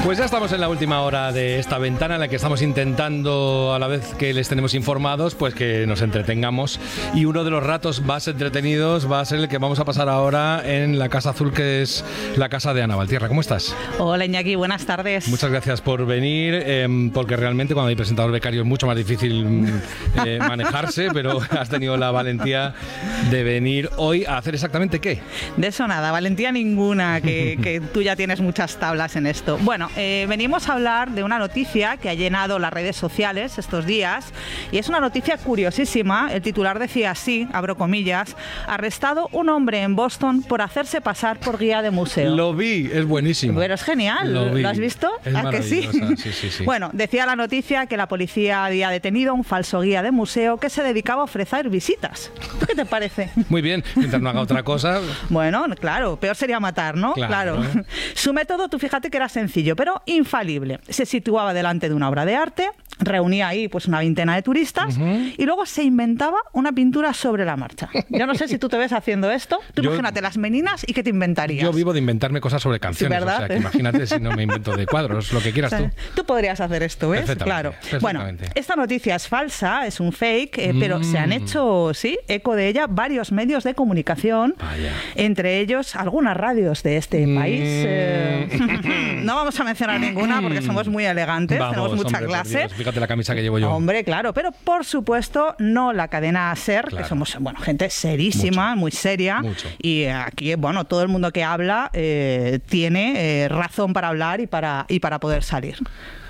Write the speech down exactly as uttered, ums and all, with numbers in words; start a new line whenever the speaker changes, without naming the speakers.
Pues ya estamos en la última hora de esta ventana en la que estamos intentando, a la vez que les tenemos informados, pues que nos entretengamos. Y uno de los ratos más entretenidos va a ser el que vamos a pasar ahora en la Casa Azul, que es la casa de Ana Valtierra. ¿Cómo estás?
Hola, Iñaki, buenas tardes.
Muchas gracias por venir, eh, porque realmente cuando hay presentador becario es mucho más difícil eh, manejarse, pero has tenido la valentía de venir hoy a hacer exactamente ¿qué?
De eso nada, valentía ninguna, que, que tú ya tienes muchas tablas en esto. Bueno, eh, venimos a hablar de una noticia que ha llenado las redes sociales estos días, y es una noticia curiosísima. El titular decía así, abro comillas: arrestado un hombre en Boston por hacerse pasar por guía de museo.
Lo vi, es buenísimo.
Pero es genial, ¿lo, ¿lo has visto?
Es
¿A que sí?
Sí, sí, sí.
Bueno, decía la noticia que la policía había detenido a un falso guía de museo que se dedicaba a ofrecer visitas. ¿Tú qué te parece?
Muy bien, mientras no haga otra cosa.
Bueno, claro, peor sería matar, ¿no?
Claro.
Claro. Su método, tú fíjate que era sencillo, pero infalible. Se situaba delante de una obra de arte, reunía ahí pues una veintena de turistas, uh-huh, y luego se inventaba una pintura sobre la marcha. Yo no sé si tú te ves haciendo esto. Tú yo, imagínate las meninas y qué te inventarías.
Yo vivo de inventarme cosas sobre canciones, ¿verdad? O sea, que imagínate si no me invento de cuadros, lo que quieras, o sea, tú.
Tú podrías hacer esto, ¿ves?
Perfectamente,
Claro. Bueno, esta noticia es falsa, es un fake, eh, mm. pero se han hecho, sí, eco de ella varios medios de comunicación,
Vaya.
Entre ellos algunas radios de este mm. país. Eh, no vamos a mencionar ninguna porque somos muy elegantes, vamos, tenemos mucha
hombre,
clase.
Dios, fíjate la camisa que llevo yo.
Hombre, claro, pero por supuesto no la cadena SER, claro, que somos, bueno, gente serísima, mucho, muy seria,
mucho.
Y aquí, bueno, todo el mundo que habla eh, tiene eh, razón para hablar y para, y para poder salir.